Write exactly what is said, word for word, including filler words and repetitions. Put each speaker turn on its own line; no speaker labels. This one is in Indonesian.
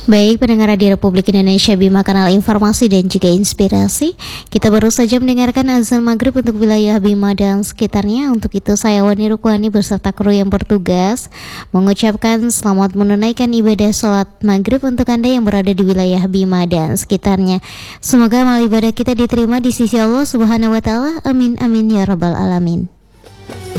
Baik, pendengar Radio Republik Indonesia Bima, kanal informasi dan juga inspirasi. Kita baru saja mendengarkan azan maghrib untuk wilayah Bima dan sekitarnya. Untuk itu saya Wani Rukwani beserta kru yang bertugas mengucapkan selamat menunaikan ibadah sholat maghrib untuk Anda yang berada di wilayah Bima dan sekitarnya. Semoga amal ibadah kita diterima di sisi Allah Subhanahu wa Ta'ala. Amin amin ya rabbal alamin.